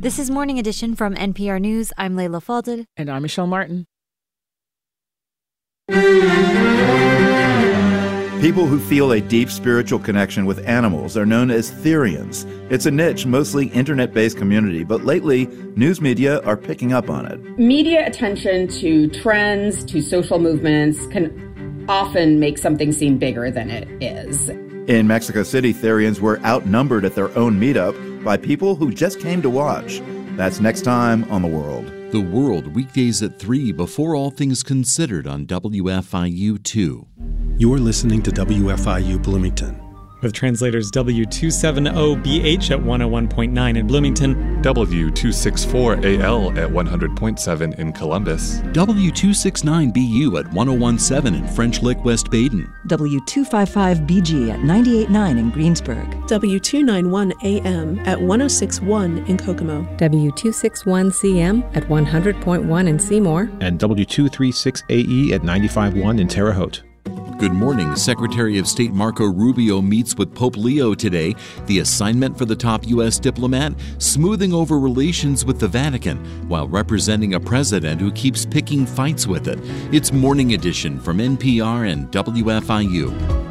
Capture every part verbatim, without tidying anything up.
This is Morning Edition from N P R News. I'm Layla Falded. And I'm Michelle Martin. People who feel a deep spiritual connection with animals are known as Therians. It's a niche, mostly internet-based community, but lately, news media are picking up on it. Media attention to trends, to social movements, can often make something seem bigger than it is. In Mexico City, Therians were outnumbered at their own meetup by people who just came to watch. That's next time on The World. The World, weekdays at three before All Things Considered on W F I U two. You're listening to W F I U Bloomington. With translators W two seventy B H at one oh one point nine in Bloomington, W two sixty-four A L at one hundred point seven in Columbus, W two sixty-nine B U at one oh one point seven in French Lick, West Baden, W two fifty-five B G at ninety-eight point nine in Greensburg, W two ninety-one A M at one oh six point one in Kokomo, W two sixty-one C M at one hundred point one in Seymour, and W two thirty-six A E at ninety-five point one in Terre Haute. Good morning. Secretary of State Marco Rubio meets with Pope Leo today. The assignment for the top U S diplomat? Smoothing over relations with the Vatican while representing a president who keeps picking fights with it. It's Morning Edition from N P R and W F I U.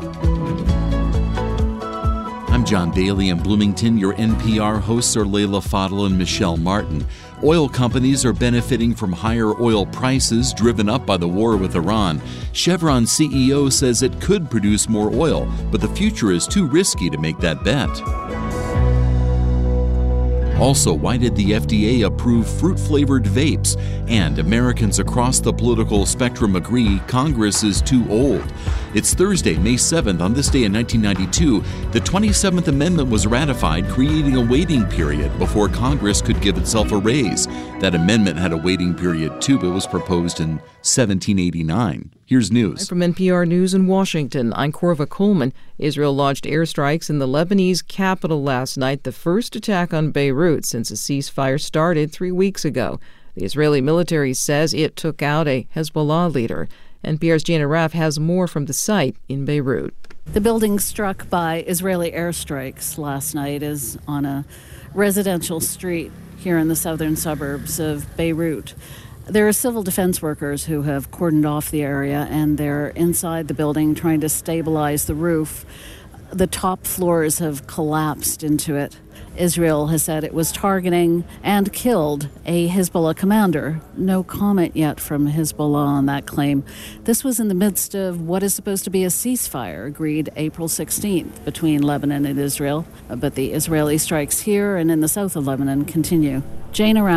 I'm John Daly in Bloomington. Your N P R hosts are Layla Fadel and Michelle Martin. Oil companies are benefiting from higher oil prices driven up by the war with Iran. Chevron C E O says it could produce more oil, but the future is too risky to make that bet. Also, why did the F D A approve fruit-flavored vapes? And Americans across the political spectrum agree Congress is too old. It's Thursday, May seventh. On this day in nineteen ninety-two, the twenty-seventh Amendment was ratified, creating a waiting period before Congress could give itself a raise. That amendment had a waiting period too, but was proposed in seventeen eighty-nine. Here's news. From N P R News in Washington, I'm Korva Coleman. Israel launched airstrikes in the Lebanese capital last night, the first attack on Beirut since a ceasefire started three weeks ago. The Israeli military says it took out a Hezbollah leader. N P R's Gina Raff has more from the site in Beirut. The building struck by Israeli airstrikes last night is on a residential street here in the southern suburbs of Beirut. There are civil defense workers who have cordoned off the area, and they're inside the building trying to stabilize the roof. The top floors have collapsed into it. Israel has said it was targeting and killed a Hezbollah commander. No comment yet from Hezbollah on that claim. This was in the midst of what is supposed to be a ceasefire agreed April sixteenth between Lebanon and Israel. But the Israeli strikes here and in the south of Lebanon continue. Jane Around